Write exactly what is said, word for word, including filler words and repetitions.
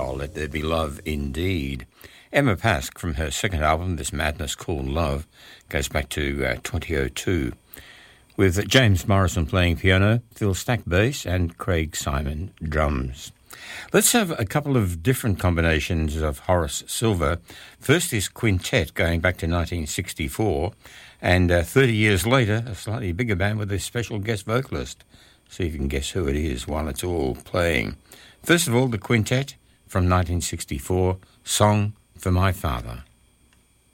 Oh, Let There Be Love Indeed. Emma Pask from her second album, This Madness Called Love, goes back to uh, twenty oh two, with James Morrison playing piano, Phil Stack bass, and Craig Simon drums. Let's have a couple of different combinations of Horace Silver. First is Quintet, going back to nineteen sixty-four, and uh, thirty years later, a slightly bigger band with a special guest vocalist. See if you can guess who it is while it's all playing. First of all, the Quintet from nineteen sixty-four, Song for My Father.